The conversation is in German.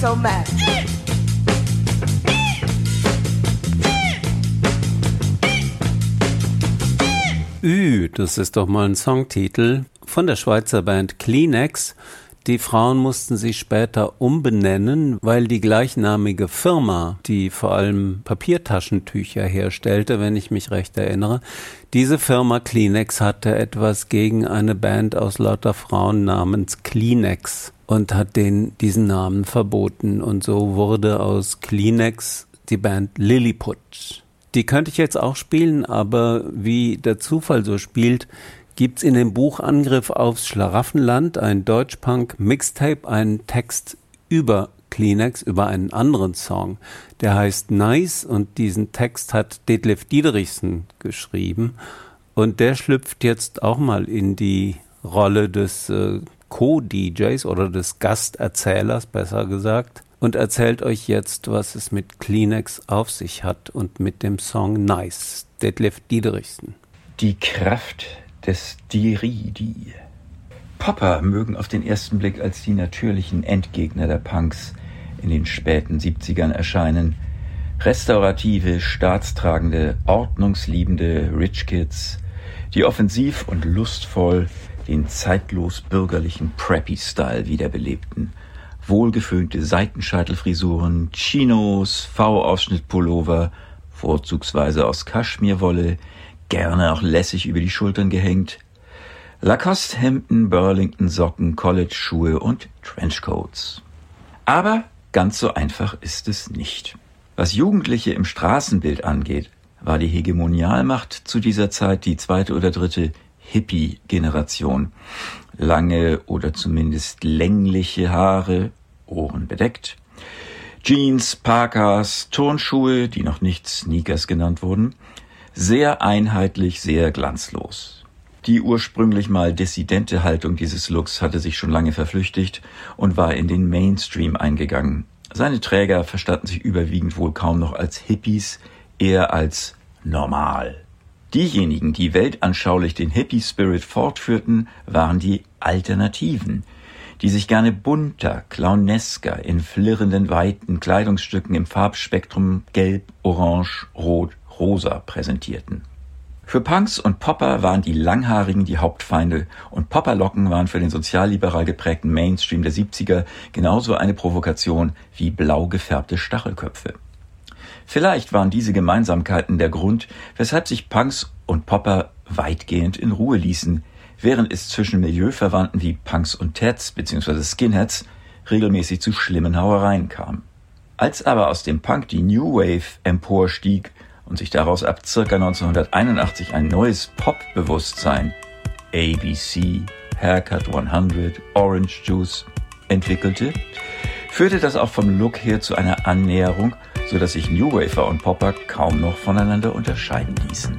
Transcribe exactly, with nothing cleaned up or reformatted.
so mad? Ü, das ist doch mal ein Songtitel von der Schweizer Band Kleenex. Die Frauen mussten sich später umbenennen, weil die gleichnamige Firma, die vor allem Papiertaschentücher herstellte, wenn ich mich recht erinnere, diese Firma Kleenex hatte etwas gegen eine Band aus lauter Frauen namens Kleenex und hat denen diesen Namen verboten. Und so wurde aus Kleenex die Band Lilliput. Die könnte ich jetzt auch spielen, aber wie der Zufall so spielt, gibt's in dem Buch Angriff aufs Schlaraffenland, ein Deutschpunk-Mixtape, einen Text über Kleenex, über einen anderen Song, der heißt Nice, und diesen Text hat Detlef Diederichsen geschrieben und der schlüpft jetzt auch mal in die Rolle des äh, Co-D Js oder des Gasterzählers, besser gesagt, und erzählt euch jetzt, was es mit Kleenex auf sich hat und mit dem Song Nice. Detlef Diederichsen. Die Kraft des Diridi. Popper mögen auf den ersten Blick als die natürlichen Endgegner der Punks in den späten siebzigern erscheinen. Restaurative, staatstragende, ordnungsliebende Rich Kids, die offensiv und lustvoll den zeitlos bürgerlichen Preppy-Style wiederbelebten. Wohlgeföhnte Seitenscheitelfrisuren, Chinos, V-Ausschnitt-Pullover, vorzugsweise aus Kaschmirwolle, gerne auch lässig über die Schultern gehängt, Lacoste-Hemden, Burlington-Socken, College-Schuhe und Trenchcoats. Aber ganz so einfach ist es nicht. Was Jugendliche im Straßenbild angeht, war die Hegemonialmacht zu dieser Zeit die zweite oder dritte Hippie-Generation. Lange oder zumindest längliche Haare, Ohren bedeckt, Jeans, Parkas, Turnschuhe, die noch nicht Sneakers genannt wurden, sehr einheitlich, sehr glanzlos. Die ursprünglich mal dissidente Haltung dieses Looks hatte sich schon lange verflüchtigt und war in den Mainstream eingegangen. Seine Träger verstanden sich überwiegend wohl kaum noch als Hippies, eher als normal. Diejenigen, die weltanschaulich den Hippie-Spirit fortführten, waren die Alternativen, die sich gerne bunter, clownesker, in flirrenden, weiten Kleidungsstücken im Farbspektrum Gelb, Orange, Rot, Rosa präsentierten. Für Punks und Popper waren die Langhaarigen die Hauptfeinde und Popperlocken waren für den sozialliberal geprägten Mainstream der siebziger genauso eine Provokation wie blau gefärbte Stachelköpfe. Vielleicht waren diese Gemeinsamkeiten der Grund, weshalb sich Punks und Popper weitgehend in Ruhe ließen, während es zwischen Milieuverwandten wie Punks und Tats bzw. Skinheads regelmäßig zu schlimmen Hauereien kam. Als aber aus dem Punk die New Wave emporstieg und sich daraus ab ca. neunzehnhunderteinundachtzig ein neues Pop-Bewusstsein, A B C, Haircut hundert, Orange Juice, entwickelte, führte das auch vom Look her zu einer Annäherung, so dass sich New Wafer und Popper kaum noch voneinander unterscheiden ließen.